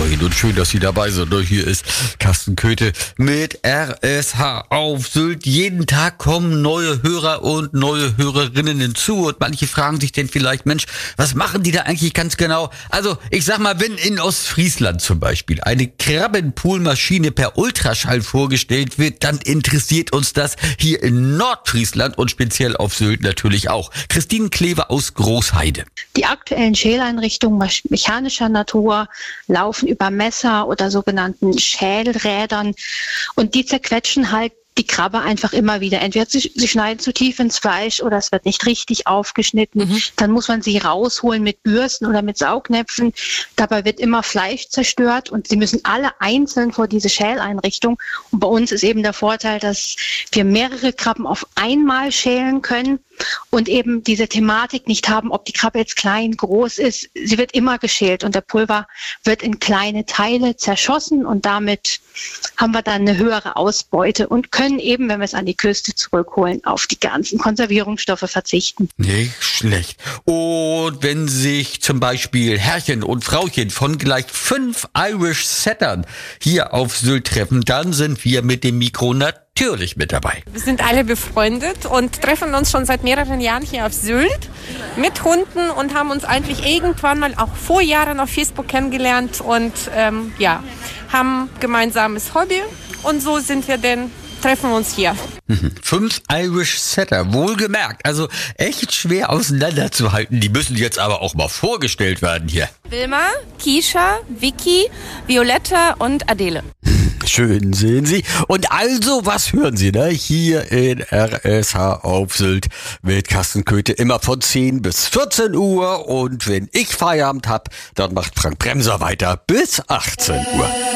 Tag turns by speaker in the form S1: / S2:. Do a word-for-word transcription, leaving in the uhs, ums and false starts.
S1: Moin und schön, dass Sie dabei sind. Hier ist Carsten Köthe mit R S H auf Sylt. Jeden Tag kommen neue Hörer und neue Hörerinnen hinzu und manche fragen sich denn vielleicht, Mensch, was machen die da eigentlich ganz genau? Also ich sag mal, wenn in Ostfriesland zum Beispiel eine Krabbenpoolmaschine per Ultraschall vorgestellt wird, dann interessiert uns das hier in Nordfriesland und speziell auf Sylt natürlich auch. Christine Klever aus Großheide.
S2: Die aktuellen Schäleinrichtungen mechanischer Natur laufen über Messer oder sogenannten Schälrädern und die zerquetschen halt die Krabbe einfach immer wieder. Entweder sie, sie schneiden zu tief ins Fleisch oder es wird nicht richtig aufgeschnitten. Mhm. Dann muss man sie rausholen mit Bürsten oder mit Saugnäpfen. Dabei wird immer Fleisch zerstört und sie müssen alle einzeln vor diese Schäleinrichtung. Und bei uns ist eben der Vorteil, dass wir mehrere Krabben auf einmal schälen können und eben diese Thematik nicht haben, ob die Krabbe jetzt klein, groß ist. Sie wird immer geschält und der Pulver wird in kleine Teile zerschossen und damit haben wir dann eine höhere Ausbeute und können eben, wenn wir es an die Küste zurückholen, auf die ganzen Konservierungsstoffe verzichten.
S1: Nicht schlecht. Und wenn sich zum Beispiel Herrchen und Frauchen von gleich fünf Irish Settern hier auf Sylt treffen, dann sind wir mit dem Mikro natürlich mit dabei.
S3: Wir sind alle befreundet und treffen uns schon seit mehreren Jahren hier auf Sylt mit Hunden und haben uns eigentlich irgendwann mal auch vor Jahren auf Facebook kennengelernt und ähm, ja, haben gemeinsames Hobby und so sind wir denn treffen wir uns hier.
S1: Fünf Irish Setter, wohlgemerkt. Also echt schwer auseinanderzuhalten. Die müssen jetzt aber auch mal vorgestellt werden hier.
S4: Wilma, Kisha, Vicky, Violetta und Adele.
S1: Schön sehen Sie. Und also, was hören Sie, ne? Hier in R S H auf Sylt mit Carsten Köthe immer von zehn bis vierzehn Uhr. Und wenn ich Feierabend hab, dann macht Frank Bremser weiter bis achtzehn Uhr.